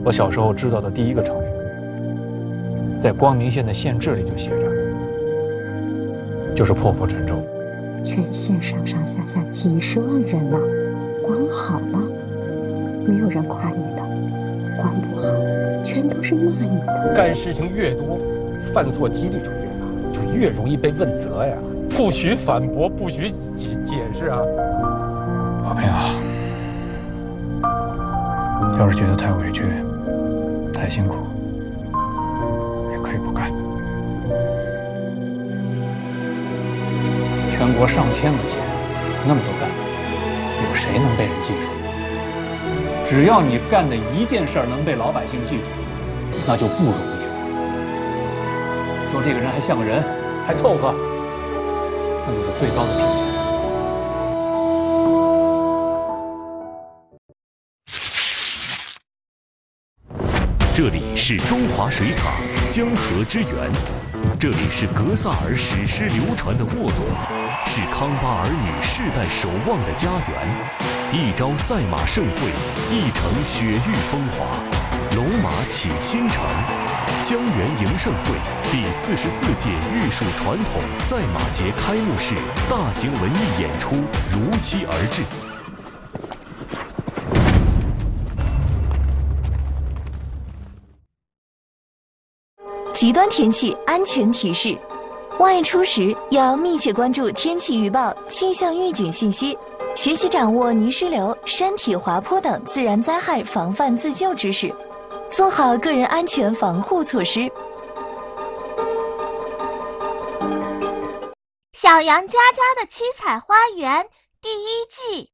我小时候知道的第一个成语，在光明县的县志里就写着，就是破釜沉舟。 全县上上下下几十万人呢，光好了，没有人夸你的；光不好，全都是骂你的。 干事情越多，犯错几率就越大，就越容易被问责呀。不许反驳，不许解释啊！ 宝平啊，要是觉得太委屈、太辛苦，也可以不干。全国上千个县，那么多干部，有谁能被人记住？只要你干的一件事能被老百姓记住，那就不容易了。说这个人还像个人，还凑合，那就是最高的评价。 这里是中华水塔江河之源，这里是格萨尔史诗流传的沃土，是康巴儿女世代守望的家园。一朝赛马盛会，一城雪域风华，龙马启新城。江源迎盛会第44届玉树传统赛马节开幕式大型文艺演出如期而至。 极端天气安全提示：外出时要密切关注天气预报、气象预警信息，学习掌握泥石流、山体滑坡等自然灾害防范自救知识，做好个人安全防护措施。 小羊佳佳的七彩花园第1季。